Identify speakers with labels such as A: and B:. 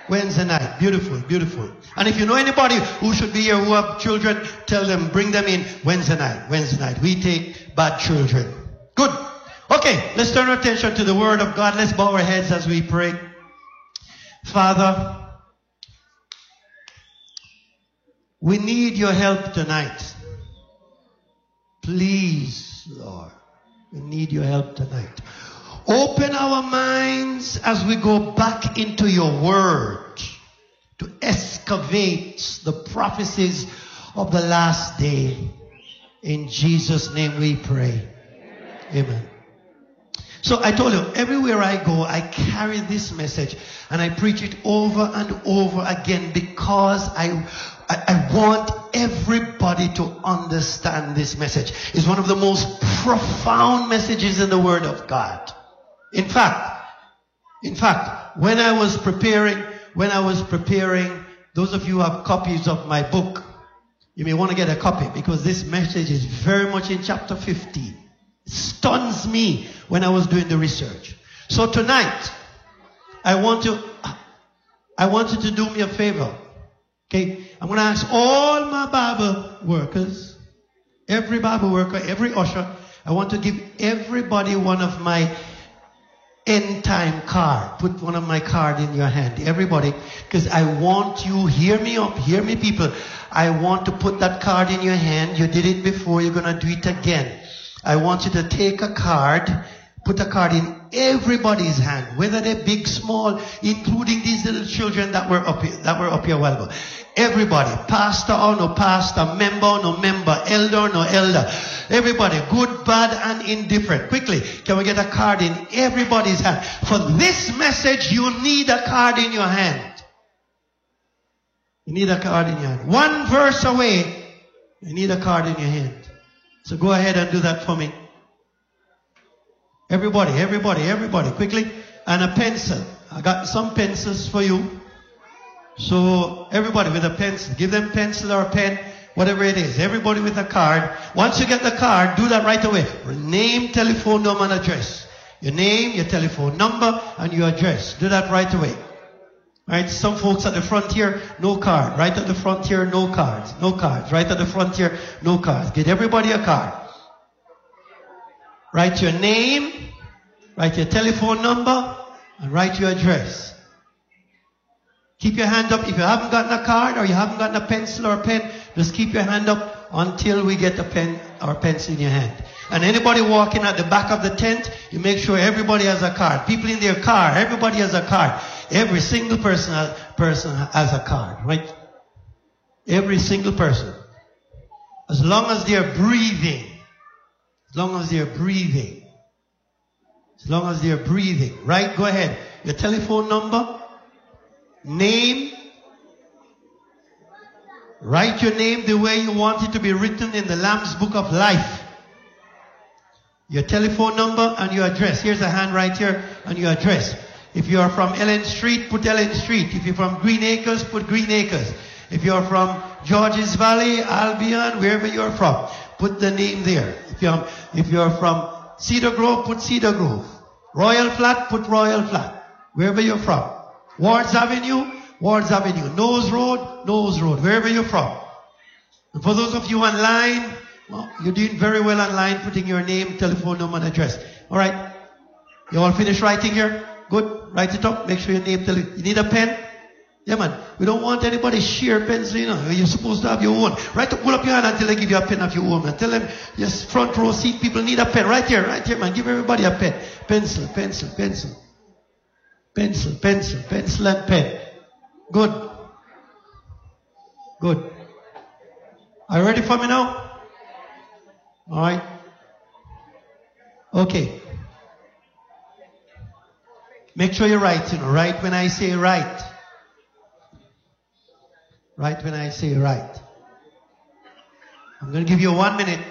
A: Wednesday night. Beautiful, beautiful. And if you know anybody who should be here who have children, tell them, bring them in Wednesday night. Wednesday night. We take bad children. Good. Okay, let's turn our attention to the Word of God. Let's bow our heads as we pray. Father, we need your help tonight. Please, Lord, we need your help tonight. Open our minds as we go back into your word to excavate the prophecies of the last day. In Jesus' name we pray. Amen. So I told you, everywhere I go, I carry this message and I preach it over and over again because I want everybody to understand this message. It's one of the most profound messages in the Word of God. In fact, when I was preparing, those of you who have copies of my book, you may want to get a copy because this message is very much in chapter 15. It stuns me when I was doing the research. So tonight, I want you to do me a favor. Okay? I'm going to ask all my Bible workers, every Bible worker, every usher, I want to give everybody one of my end time card. Put one of my card in your hand. Everybody. Because I want you, hear me up, hear me people. I want to put that card in your hand. You did it before, you're going to do it again. I want you to take a card, put a card in everybody's hand, whether they're big, small, including these little children that were up here a while ago. Everybody, pastor or no pastor, member or no member, elder or no elder. Everybody, good, bad, and indifferent. Quickly, can we get a card in everybody's hand? For this message, you need a card in your hand. You need a card in your hand. One verse away, you need a card in your hand. So go ahead and do that for me. Everybody, quickly. And a pencil. I got some pencils for you. So everybody with a pencil. Give them pencil or a pen, whatever it is. Everybody with a card. Once you get the card, do that right away. Name, telephone number, and address. Your name, your telephone number, and your address. Do that right away. Right? Some folks at the front here, no card. Right at the front here, no cards. No cards. Right at the front here, no cards. Get everybody a card. Write your name, write your telephone number, and write your address. Keep your hand up. If you haven't gotten a card or you haven't gotten a pencil or a pen, just keep your hand up until we get a pen or pencil in your hand. And anybody walking at the back of the tent, you make sure everybody has a card. People in their car, everybody has a card. Every single person has a card, right? Every single person. As long as they're breathing. As long as they're breathing. As long as they're breathing. Right? Go ahead. Your telephone number. Name. Write your name the way you want it to be written in the Lamb's Book of Life. Your telephone number and your address. Here's a hand right here and your address. If you are from Ellen Street, put Ellen Street. If you're from Green Acres, put Green Acres. If you're from Georges Valley, Albion, wherever you're from, put the name there. If you're from Cedar Grove, put Cedar Grove. Royal Flat, put Royal Flat. Wherever you're from. Wards Avenue, Wards Avenue. Nose Road, Nose Road. Wherever you're from. And for those of you online, well, you're doing very well online, putting your name, telephone number, and address. All right. You all finished writing here? Good. Write it up. Make sure your name, you need a pen? Yeah, man. We don't want anybody share pens, you know. You're supposed to have your own. Right up, pull up your hand until they give you a pen of your own, man. Tell them, yes, front row seat people need a pen. Right here, man. Give everybody a pen. Pencil, pencil, pencil. Pencil, pencil, pencil and pen. Good. Good. Are you ready for me now? All right. Okay. Make sure you write, write when I say write. Write when I say write. I'm going to give you 1 minute.